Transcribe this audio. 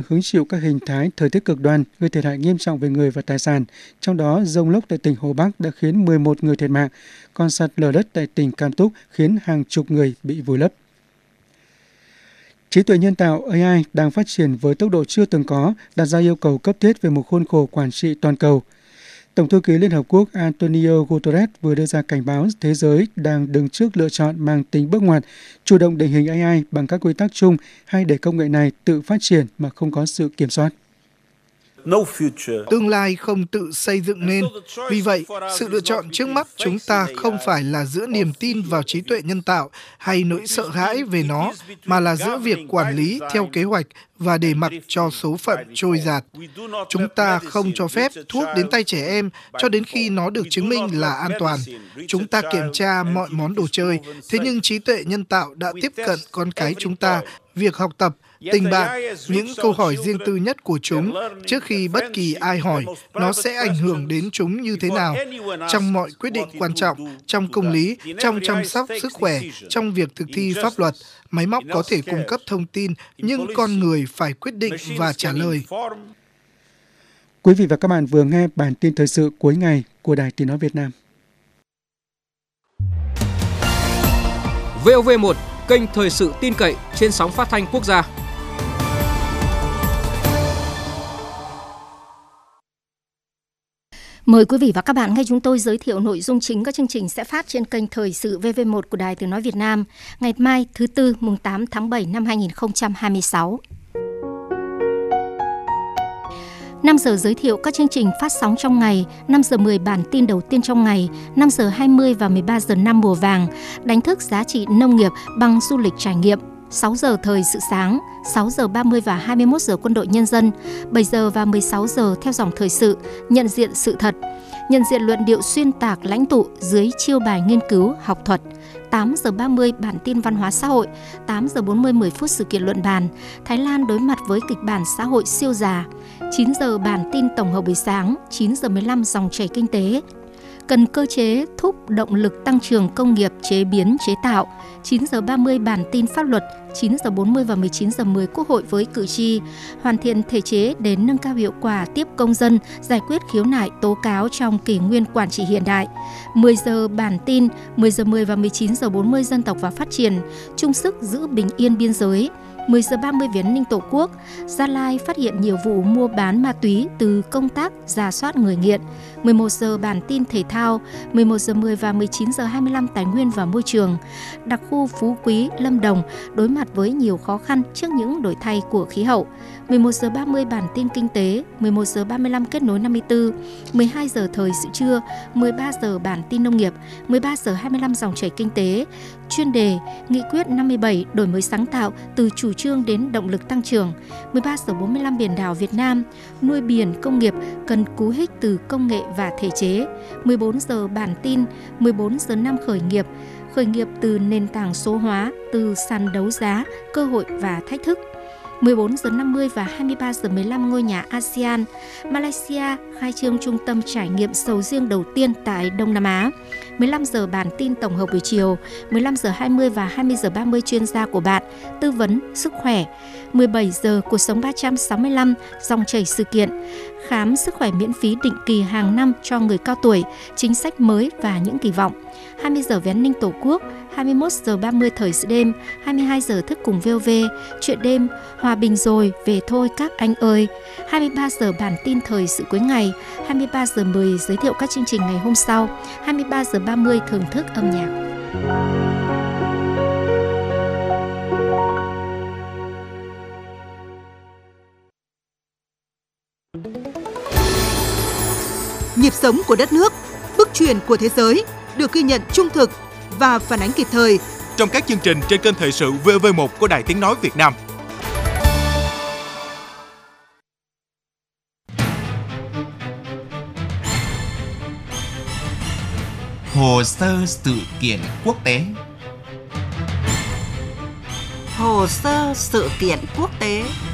hứng chịu các hình thái thời tiết cực đoan gây thiệt hại nghiêm trọng về người và tài sản. Trong đó, dông lốc tại tỉnh Hồ Bắc đã khiến 11 người thiệt mạng, còn sạt lở đất tại tỉnh Cam Túc khiến hàng chục người bị vùi lấp. Trí tuệ nhân tạo AI đang phát triển với tốc độ chưa từng có, đặt ra yêu cầu cấp thiết về một khuôn khổ quản trị toàn cầu. Tổng thư ký Liên Hợp Quốc Antonio Guterres vừa đưa ra cảnh báo thế giới đang đứng trước lựa chọn mang tính bước ngoặt, chủ động định hình AI bằng các quy tắc chung hay để công nghệ này tự phát triển mà không có sự kiểm soát. Tương lai không tự xây dựng nên. Vì vậy, sự lựa chọn trước mắt chúng ta không phải là giữa niềm tin vào trí tuệ nhân tạo hay nỗi sợ hãi về nó, mà là giữa việc quản lý theo kế hoạch và để mặc cho số phận trôi dạt. Chúng ta không cho phép thuốc đến tay trẻ em cho đến khi nó được chứng minh là an toàn. Chúng ta kiểm tra mọi món đồ chơi, thế nhưng trí tuệ nhân tạo đã tiếp cận con cái chúng ta, việc học tập, tình bạn, những câu hỏi riêng tư nhất của chúng, trước khi bất kỳ ai hỏi, nó sẽ ảnh hưởng đến chúng như thế nào. Trong mọi quyết định quan trọng, trong công lý, trong chăm sóc sức khỏe, trong việc thực thi pháp luật, máy móc có thể cung cấp thông tin, nhưng con người phải quyết định và trả lời. Quý vị và các bạn vừa nghe bản tin thời sự cuối ngày của Đài Tiếng nói Việt Nam. VOV1, kênh thời sự tin cậy trên sóng phát thanh quốc gia. Mời quý vị và các bạn nghe chúng tôi giới thiệu nội dung chính các chương trình sẽ phát trên kênh thời sự VV1 của Đài Tiếng nói Việt Nam ngày mai thứ Tư mùng 8 tháng 7 năm 2026. 5 giờ giới thiệu các chương trình phát sóng trong ngày, 5 giờ 10 bản tin đầu tiên trong ngày, 5 giờ 20 và 13 giờ 5 mùa vàng, đánh thức giá trị nông nghiệp bằng du lịch trải nghiệm. 6 giờ thời sự sáng, 6 giờ 30 và 21 giờ quân đội nhân dân, 7 giờ và 16 giờ theo dòng thời sự, nhận diện sự thật, nhận diện luận điệu xuyên tạc lãnh tụ dưới chiêu bài nghiên cứu học thuật. 8 giờ 30 bản tin văn hóa xã hội, 8 giờ 40 10 phút sự kiện luận bàn, Thái Lan đối mặt với kịch bản xã hội siêu già. 9 giờ bản tin tổng hợp buổi sáng, 9 giờ 15 dòng chảy kinh tế. Cần cơ chế thúc động lực tăng trưởng công nghiệp chế biến chế tạo. 9 giờ 30 bản tin pháp luật, 9 giờ 40 và 19 giờ 10 Quốc hội với cử tri, hoàn thiện thể chế để nâng cao hiệu quả tiếp công dân, giải quyết khiếu nại tố cáo trong kỷ nguyên quản trị hiện đại. 10 giờ bản tin, 10 giờ 10 và 19 giờ 40 dân tộc và phát triển, chung sức giữ bình yên biên giới. 10 giờ 30 về an ninh Tổ quốc, Gia Lai phát hiện nhiều vụ mua bán ma túy từ công tác rà soát người nghiện. 11 giờ bản tin thể thao, 11 giờ 10 và 19 giờ 25 tài nguyên và môi trường. Đặc khu Phú Quý, Lâm Đồng đối mặt với nhiều khó khăn trước những đổi thay của khí hậu. 11 giờ 30 bản tin kinh tế, 11 giờ 35 kết nối 54, 12 giờ thời sự trưa, 13 giờ bản tin nông nghiệp, 13 giờ 25 dòng chảy kinh tế. Chuyên đề Nghị quyết 57 đổi mới sáng tạo từ chủ trương đến động lực tăng trưởng. 13 giờ 45 biển đảo Việt Nam, nuôi biển công nghiệp cần cú hích từ công nghệ và thể chế. 14 giờ bản tin, 14 giờ 5 khởi nghiệp từ nền tảng số hóa, từ sàn đấu giá, cơ hội và thách thức. 14 giờ 50 và 23 giờ 15 ngôi nhà ASEAN, Malaysia khai trương trung tâm trải nghiệm sầu riêng đầu tiên tại Đông Nam Á. 15 giờ bản tin tổng hợp buổi chiều, 15 giờ 20 và 20 giờ 30 chuyên gia của bạn, tư vấn sức khỏe. 17 giờ cuộc sống 365, dòng chảy sự kiện, khám sức khỏe miễn phí định kỳ hàng năm cho người cao tuổi, chính sách mới và những kỳ vọng. 20 giờ về an ninh Tổ quốc, 21 giờ 30 thời sự đêm, 22 giờ thức cùng VOV, chuyện đêm, hòa bình rồi, về thôi các anh ơi. 23 giờ bản tin thời sự cuối ngày, 23 giờ 10 giới thiệu các chương trình ngày hôm sau, 23 giờ 30 thưởng thức âm nhạc. Nhịp sống của đất nước, bước chuyển của thế giới được ghi nhận trung thực và phản ánh kịp thời trong các chương trình trên kênh thời sự VV1 của Đài Tiếng nói Việt Nam. Hồ sơ sự kiện quốc tế. Hồ sơ sự kiện quốc tế.